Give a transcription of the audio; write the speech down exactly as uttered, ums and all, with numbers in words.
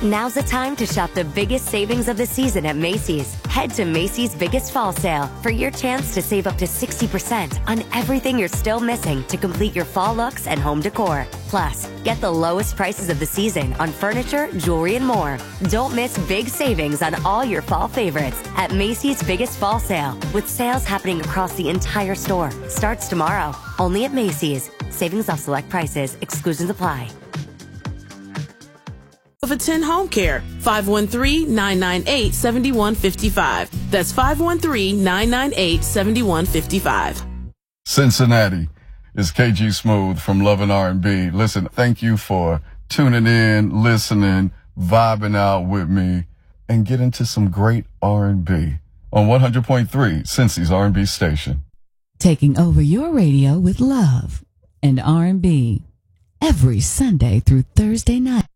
Now's the time to shop the biggest savings of the season at Macy's. Head to Macy's Biggest Fall Sale for your chance to save up to sixty percent on everything you're still missing to complete your fall looks and home decor. Plus, get the lowest prices of the season on furniture, jewelry, and more. Don't miss big savings on all your fall favorites at Macy's Biggest Fall Sale, with sales happening across the entire store. Starts tomorrow, only at Macy's. Savings off select prices. Exclusions apply. Of Attend Home Care, five one three, nine nine eight, seven one five five. That's five one three, nine nine eight, seven one five five. Cincinnati is K G Smooth from Love and R and B. Listen, thank you for tuning in, listening, vibing out with me, and get into some great R and B on one hundred point three, Cincy's R and B station. Taking over your radio with love and R and B every Sunday through Thursday night.